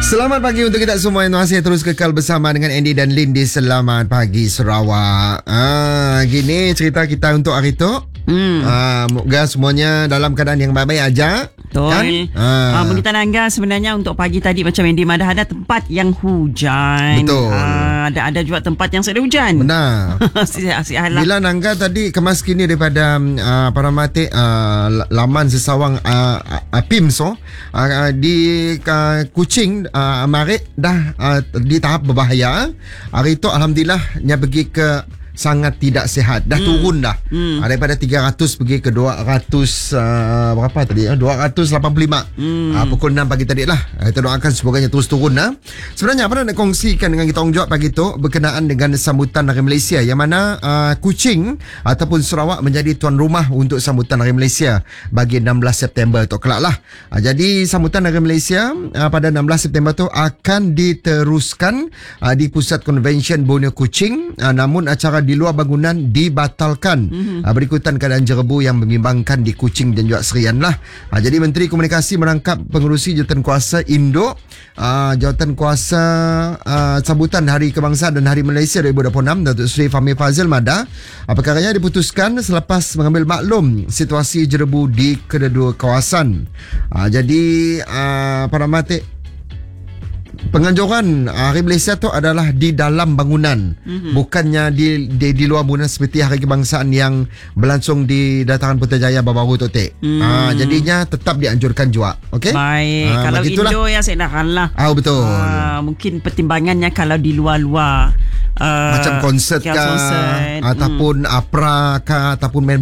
Selamat pagi untuk kita semua yang masih terus kekal bersama dengan Andy dan Lin di Selamat Pagi Sarawak. Gini cerita kita untuk hari tu. Moga semuanya dalam keadaan yang baik-baik aja. Betul. Kan? Kita nangga sebenarnya untuk pagi tadi macam Andy Madah ada tempat yang hujan. Betul. Ada juga tempat yang tak ada hujan. Benar. Bila nangga tadi kemas kini daripada Paramati laman sesawang PIMSO di Kuching Marik dah di tahap berbahaya. Hari itu alhamdulillah nya pergi ke sangat tidak sihat. Dah turun dah. Daripada 300 pergi ke 200 berapa tadi? 285. Pukul 6 pagi tadi lah. Kita doakan semoganya terus turun lah. Sebenarnya apa nak kongsikan dengan kita orang jawab pagi tu berkenaan dengan sambutan Hari Malaysia yang mana Kuching ataupun Sarawak menjadi tuan rumah untuk sambutan Hari Malaysia bagi 16 September tu kelak lah. Jadi sambutan Hari Malaysia pada 16 September tu akan diteruskan di Pusat Konvensyen Borneo Kuching, namun acara di luar bangunan dibatalkan berikutan keadaan jerebu yang membimbangkan di Kuching dan juga Serian lah. Jadi Menteri Komunikasi merangkap pengerusi Jawatan Kuasa Indo, Jawatan Kuasa sambutan Hari Kebangsaan dan Hari Malaysia 2026 Datuk Seri Fahmi Fazil Mada. Perkaranya diputuskan selepas mengambil maklum situasi jerebu di kedua kawasan. Jadi para mati penganjuran Hari Malaysia tu adalah di dalam bangunan, bukannya di luar bangunan seperti Hari Kebangsaan yang berlangsung di Dataran Putrajaya baru-baru tu. Jadinya tetap dianjurkan juga. Okey. Baik. Kalau Indo ya saya nak lah. Betul. Mungkin pertimbangannya kalau di luar-luar macam konsert ataupun APRA ataupun main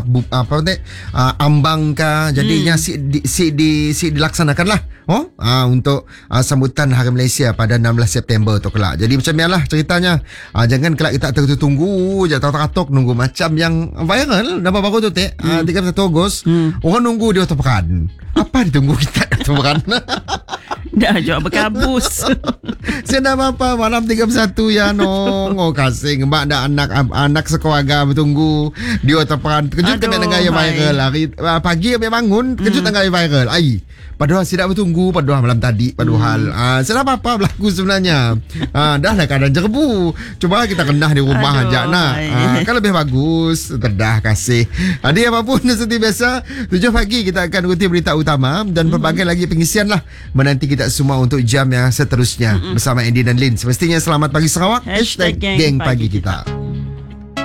ambang jadinya dilaksanakanlah untuk sambutan Hari Malaysia pada 16 September tu kelak. Jadi macam nialah ceritanya. Jangan kelak kita tunggu je tatok nunggu macam yang viral nama baru tu 31 Ogos. Orang nunggu dia pekan. Apa ditunggu kita pekan? Dah jawab berkabus. Saya dah apa malam 31 ya nong. Kasing mak dah anak sekeluarga bertunggu dia tepan. Kejut kena gaya viral hari pagi ambil bangun kejut gaya viral. Padahal saya tak bertunggu padahal malam tadi padahal saya apa berlaku sebenarnya. Dah lah keadaan jerebu. Cuba kita kenah di rumah aja nak. Kan lebih bagus. Terdah kasih. Jadi apapun seperti biasa 7 pagi kita akan ikuti berita utama dan pelbagai lagi pengisian lah menanti kita semua untuk jam yang seterusnya bersama Andy dan Lin. Semestinya Selamat Pagi Sarawak #Geng Pagi Kita.